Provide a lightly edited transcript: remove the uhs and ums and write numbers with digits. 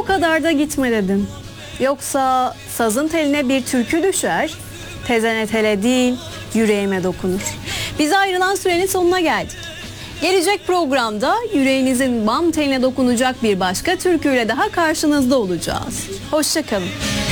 kadar da gitme dedim. Yoksa sazın teline bir türkü düşer, tezene tele değil yüreğime dokunur. Bize ayrılan sürenin sonuna geldik. Gelecek programda yüreğinizin bam teline dokunacak bir başka türküyle daha karşınızda olacağız. Hoşça kalın.